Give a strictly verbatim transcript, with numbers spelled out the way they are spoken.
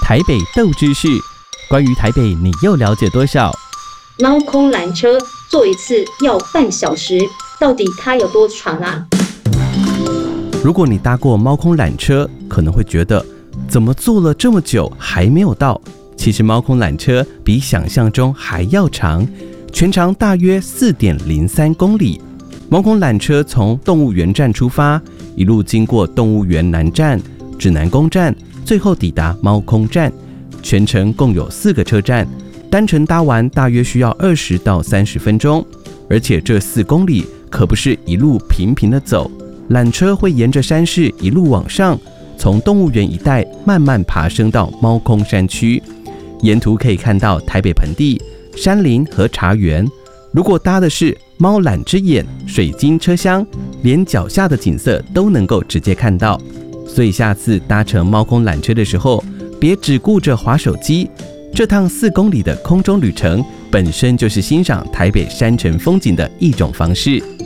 台北斗知识，关于台北你又了解多少？ 猫空缆车坐一次要半小时，到底它有多长啊？ 如果你搭过猫空缆车，可能会觉得怎么坐了这么久还没有到？其实猫空缆车比想象中还要长，全长大约 四点零三公里。猫空缆车从动物园站出发，一路经过动物园南站、指南宫站，最后抵达猫空站。全程共有四个车站，单程搭完大约需要二十到三十分钟。而且这四公里可不是一路平平的走，缆车会沿着山势一路往上，从动物园一带慢慢爬升到猫空山区。沿途可以看到台北盆地、山林和茶园。如果搭的是猫缆之眼水晶车厢，连脚下的景色都能够直接看到。所以下次搭乘猫空缆车的时候，别只顾着滑手机。这趟四公里的空中旅程本身就是欣赏台北山城风景的一种方式。